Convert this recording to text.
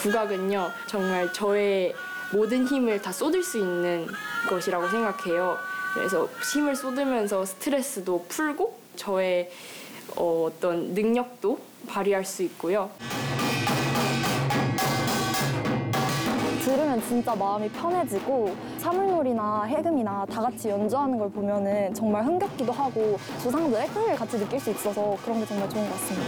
국악은요, 정말 저의 모든 힘을 다 쏟을 수 있는 것이라고 생각해요. 그래서 힘을 쏟으면서 스트레스도 풀고 저의 어떤 능력도 발휘할 수 있고요. 들으면 진짜 마음이 편해지고 사물놀이나 해금이나 다 같이 연주하는 걸 보면은 정말 흥겹기도 하고 조상들의 흥을 같이 느낄 수 있어서 그런 게 정말 좋은 것 같습니다.